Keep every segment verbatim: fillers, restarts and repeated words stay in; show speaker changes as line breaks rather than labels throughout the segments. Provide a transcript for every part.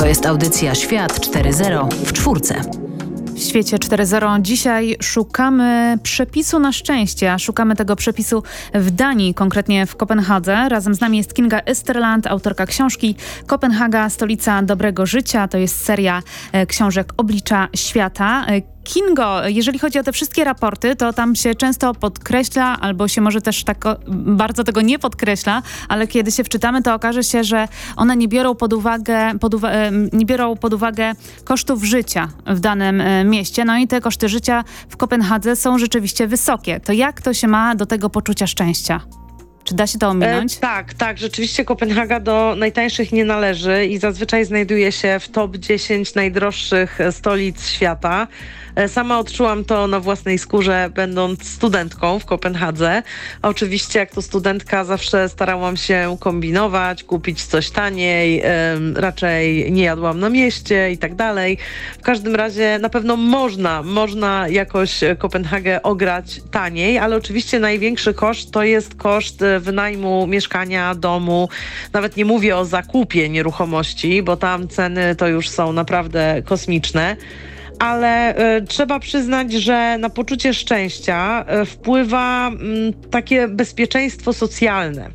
To jest audycja Świat cztery zero w czwórce.
W świecie cztery zero dzisiaj szukamy przepisu na szczęście, a szukamy tego przepisu w Danii, konkretnie w Kopenhadze. Razem z nami jest Kinga Österland, autorka książki Kopenhaga, stolica dobrego życia. To jest seria e, książek Oblicza świata. E, Kingo, jeżeli chodzi o te wszystkie raporty, to tam się często podkreśla, albo się może też tak o, bardzo tego nie podkreśla, ale kiedy się wczytamy, to okaże się, że one nie biorą pod uwagę, pod uwa- nie biorą pod uwagę kosztów życia w danym e, mieście. No i te koszty życia w Kopenhadze są rzeczywiście wysokie. To jak to się ma do tego poczucia szczęścia? Czy da się to ominąć?
E, tak, tak. Rzeczywiście Kopenhaga do najtańszych nie należy i zazwyczaj znajduje się w top dziesięć najdroższych stolic świata. E, sama odczułam to na własnej skórze, będąc studentką w Kopenhadze. Oczywiście jak to studentka zawsze starałam się kombinować, kupić coś taniej, e, raczej nie jadłam na mieście i tak dalej. W każdym razie na pewno można, można jakoś Kopenhagę ograć taniej, ale oczywiście największy koszt to jest koszt wynajmu mieszkania, domu. Nawet nie mówię o zakupie nieruchomości, bo tam ceny to już są naprawdę kosmiczne. Ale y, trzeba przyznać, że na poczucie szczęścia y, wpływa y, takie bezpieczeństwo socjalne.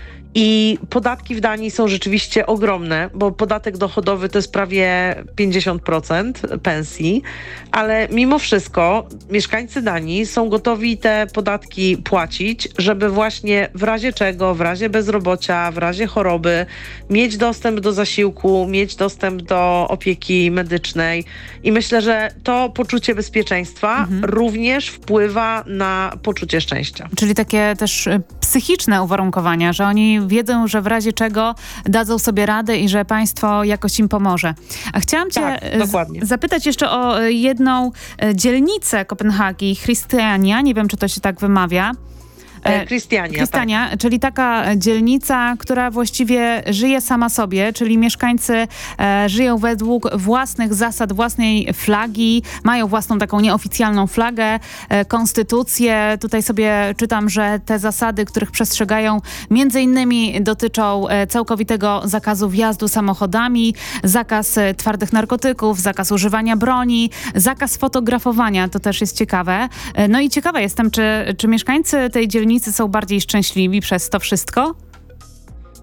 I podatki w Danii są rzeczywiście ogromne, bo podatek dochodowy to jest prawie pięćdziesiąt procent pensji, ale mimo wszystko mieszkańcy Danii są gotowi te podatki płacić, żeby właśnie w razie czego, w razie bezrobocia, w razie choroby mieć dostęp do zasiłku, mieć dostęp do opieki medycznej. I myślę, że to poczucie bezpieczeństwa mhm. również wpływa na poczucie szczęścia.
Czyli takie też psychiczne uwarunkowania, że oni wiedzą, że w razie czego dadzą sobie radę i że państwo jakoś im pomoże. A chciałam cię
tak, dokładnie.
zapytać jeszcze o jedną dzielnicę Kopenhagi, Christiania, nie wiem, czy to się tak wymawia.
Christiania,
Christiania,
tak.
czyli taka dzielnica, która właściwie żyje sama sobie, czyli mieszkańcy e, żyją według własnych zasad, własnej flagi, mają własną taką nieoficjalną flagę, e, konstytucję. Tutaj sobie czytam, że te zasady, których przestrzegają, między innymi dotyczą e, całkowitego zakazu wjazdu samochodami, zakaz e, twardych narkotyków, zakaz używania broni, zakaz fotografowania, to też jest ciekawe. E, no i ciekawa jestem, czy, czy mieszkańcy tej dzielnicy są bardziej szczęśliwi przez to wszystko?